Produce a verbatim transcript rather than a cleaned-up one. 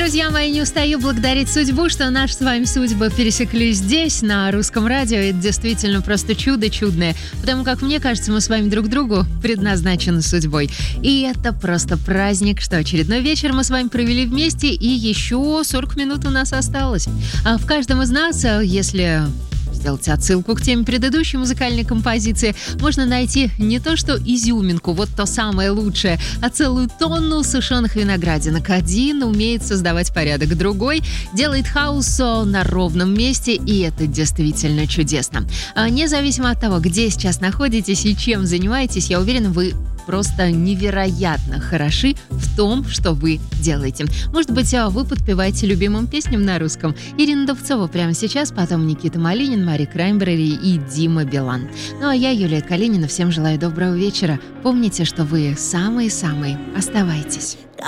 Друзья мои, не устаю благодарить судьбу, что наши с вами судьбы пересеклись здесь, на русском радио. Это действительно просто чудо чудное, потому как, мне кажется, мы с вами друг другу предназначены судьбой. И это просто праздник, что очередной вечер мы с вами провели вместе, и еще сорок минут у нас осталось. А в каждом из нас, если сделать отсылку к теме предыдущей музыкальной композиции, можно найти не то что изюминку, вот то самое лучшее, а целую тонну сушеных виноградинок. Один умеет создавать порядок, другой делает хаос на ровном месте, и это действительно чудесно. Независимо от того, где сейчас находитесь и чем занимаетесь, я уверена, вы просто невероятно хороши в том, что вы делаете. Может быть, вы подпеваете любимым песням на русском. Ирина Дубцова прямо сейчас, потом Никита Малинин, Мари Краймбрери и Дима Билан. Ну а я, Юлия Калинина, всем желаю доброго вечера. Помните, что вы самые-самые. Оставайтесь.